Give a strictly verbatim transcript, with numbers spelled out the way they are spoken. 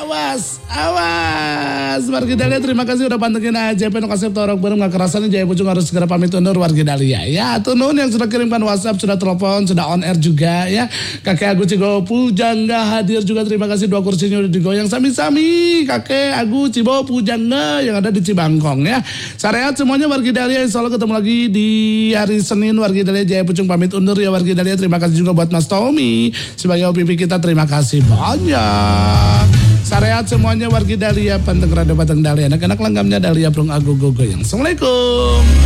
Awas, awas. Wargi Dahlia terima kasih udah pantengin aja. Penuh kasih torok bareng gak kerasan Jaya Pucung harus segera pamit undur Wargi Dahlia. Ya, tunun yang sudah kirimkan WhatsApp, sudah telepon, sudah on air juga ya. Kakek Agus Cibo Pujangga hadir juga. Terima kasih dua kursinya udah digoyang sami-sami. Kakek Agus Cibo Pujangga yang ada di Cibangkong ya. Sarehat semuanya Wargi Dahlia. Insya Allah ketemu lagi di hari Senin. Wargi Dahlia Jaya Pucung pamit undur ya Wargi Dahlia. Terima kasih juga buat Mas Tommy sebagai O P P kita. Terima kasih banyak. Sarehat semuanya Wargi Dahlia, panteng rada batang Dahlia, anak-anak langgamnya Dahlia Brong Ago Gogo yang. Assalamualaikum.